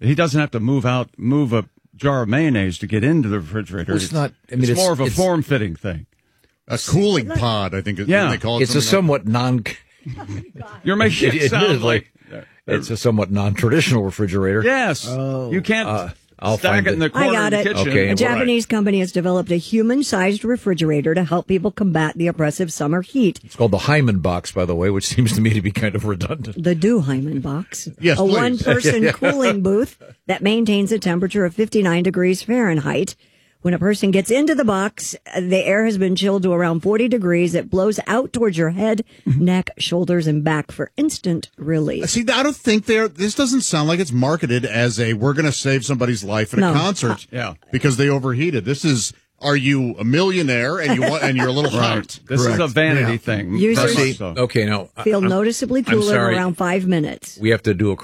He doesn't have to move a jar of mayonnaise to get into the refrigerator. Well, it's not. I mean, it's more of a form-fitting thing. A cooling pod, I think. Yeah, they call it. It's a somewhat non. You're making it sound like it's a somewhat non-traditional refrigerator. Yes, you can't. I'll stack find it in the corner I got of the it. kitchen. Okay. A Japanese company has developed a human-sized refrigerator to help people combat the oppressive summer heat. It's called the Hyman box, by the way, which seems to me to be kind of redundant. The Duheimen box. Yes, a please. one-person cooling booth that maintains a temperature of 59 degrees Fahrenheit. When a person gets into the box, the air has been chilled to around 40 degrees. It blows out towards your head, neck, shoulders, and back for instant relief. See, I don't think this doesn't sound like it's marketed as we're going to save somebody's life at a concert because they overheated. This is, are you a millionaire and you're a little hot? This is a vanity thing. Users Okay, now feel noticeably cooler in around 5 minutes. We have to do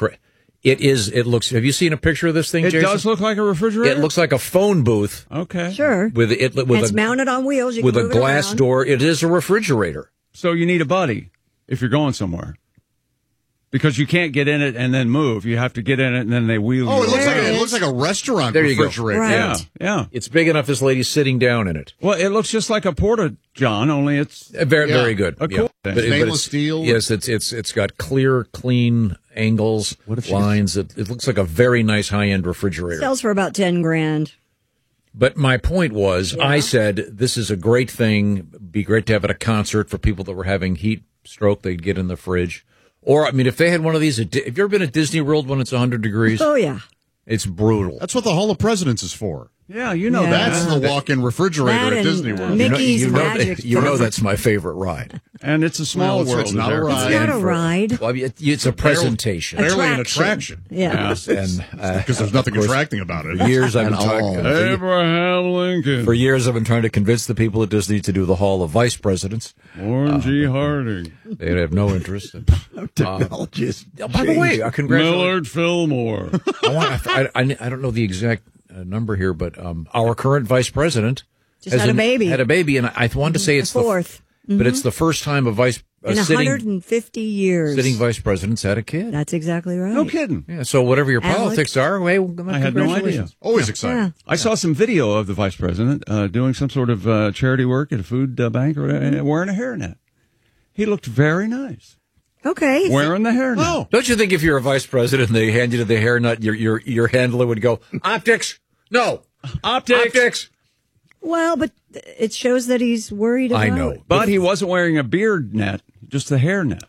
It looks. Have you seen a picture of this thing, Jason? It does look like a refrigerator? It looks like a phone booth. Okay. Sure. It's mounted on wheels. You with can a move it glass around. door. It is a refrigerator. So you need a buddy if you're going somewhere. Because you can't get in it and then move. You have to get in it and then they wheel you. Oh, around. it looks like a restaurant There you go. refrigerator. Right. Yeah. It's big enough this lady's sitting down in it. Well, it looks just like a porta-john, only it's Very good. a cool thing. Stainless steel. Yes, it's got clear, clean angles, lines. It looks like a very nice high-end refrigerator. Sells for about 10 grand. But my point was, I said this is a great thing. Be great to have at a concert for people that were having heat stroke. They'd get in the fridge. Or, I mean, if they had one of these, have you ever been at Disney World when it's 100 degrees? Oh, yeah. It's brutal. That's what the Hall of Presidents is for. Yeah, you know That's the walk-in refrigerator That at and Disney World. Mickey's Magic. You know that's my favorite ride. And it's a small world. It's not a ride. It's not a ride. Well, it's a presentation. Barely an attraction. Yeah. And Because there's nothing attracting about it. for years I've been talking. Abraham Lincoln. For years I've been trying to convince the people at Disney to do the Hall of Vice Presidents. Warren G. Harding. They have no interest. Technology is By the way, congratulations. Millard Fillmore. I don't know the exact number here, but our current vice president Just had a baby. Had a baby, and I wanted to say it's The fourth. but it's the first time a vice In sitting 150 years. vice president's had a kid. That's exactly right. No kidding. Yeah, so whatever your Alex. politics are, hey, I had no idea. congratulations. Always exciting. Yeah. I saw some video of the vice president doing some sort of charity work at a food bank or wearing a hairnet. He looked very nice. Okay. Wearing the hairnet. Oh, Don't you think if you're a vice president and they hand you the hairnet, your handler would go, optics? No. Optics. Well, but it shows that he's worried about I know. But he wasn't wearing a beard net, just the hairnet.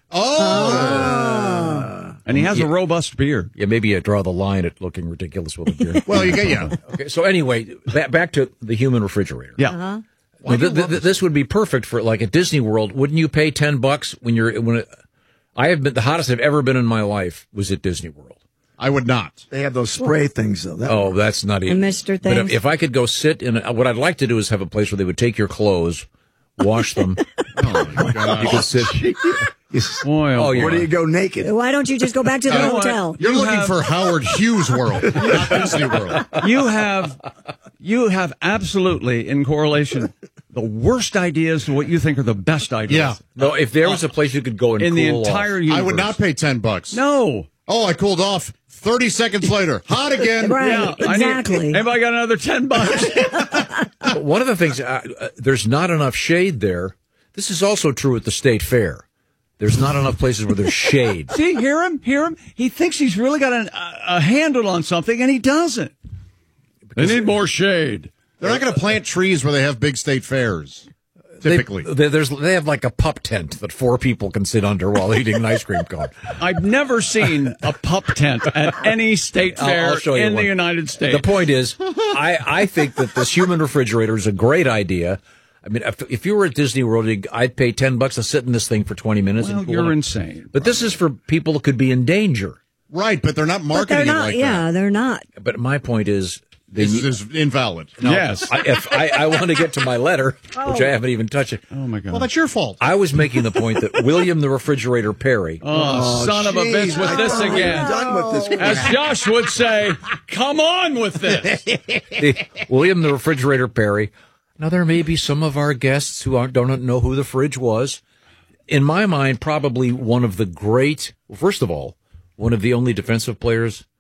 And he has a robust beard. Yeah, maybe you draw the line at looking ridiculous with a beard. well, you get Okay, so anyway, back to the human refrigerator. Yeah. Well, this would be perfect for like at Disney World. Wouldn't you pay $10 I have been the hottest I've ever been in my life was at Disney World. I would not. They have those spray things, though. Oh, that's not even. The Mr. But things. if I could go sit in, what I'd like to do is have a place where they would take your clothes, wash them. Oh, my God. You could sit. Boy, Oh, yeah. Where do you go naked? Why don't you just go back to the hotel? You're looking for Howard Hughes World, not Disney World. You have absolutely, in correlation, the worst ideas to what you think are the best ideas. Yeah. No, if there was a place you could go and In the cool entire off. universe. I would not pay $10. No. Oh, I cooled off. 30 seconds later, hot again. Right, exactly. Anybody got another $10? But one of the things, there's not enough shade there. This is also true at the state fair. There's not enough places where there's shade. See, hear him? He thinks he's really got a handle on something, and he doesn't. They need more shade. They're not going to plant trees where they have big state fairs, typically. They have like a pup tent that 4 people can sit under while eating an ice cream cone. I've never seen a pup tent at any state fair I'll show you in one. the United States. The point is, I think that this human refrigerator is a great idea. I mean, if you were at Disney World, I'd pay $10 to sit in this thing for 20 minutes. Well, and cool you're off. insane. But this is for people who could be in danger. Right, but they're not But marketing they're not. it like Yeah, that. they're not. But my point is, This is invalid. Yes. if I want to get to my letter, which I haven't even touched it. Oh, my God. Well, that's your fault. I was making the point that William the Refrigerator Perry. Oh, son of a bitch with this again. Done with this. As Josh would say, come on with this. William the Refrigerator Perry. Now, there may be some of our guests who don't know who the fridge was. In my mind, probably one of the great, first of all, one of the only defensive players